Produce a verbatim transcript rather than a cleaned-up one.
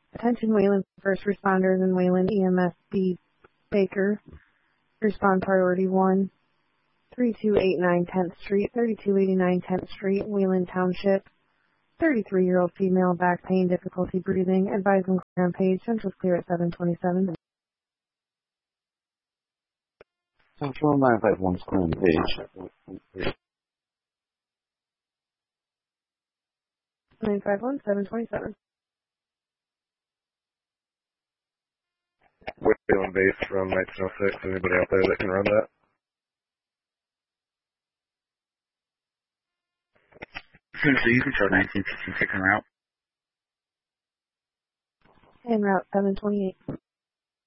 Attention Wayland first responders and Wayland E M S B Baker. Respond priority one. thirty-two eighty-nine tenth Street, thirty-two eighty-nine tenth Street, Wayland Township. thirty-three-year-old female, back pain, difficulty breathing. Advise on clear on page. Central's clear at seven twenty-seven. Central nine five one is clear on page. nine five one, seven twenty-seven. Wayland base from nineteen oh six. Anybody out there that can run that? So you can show nineteen sixty-six en route. En route seven twenty-eight.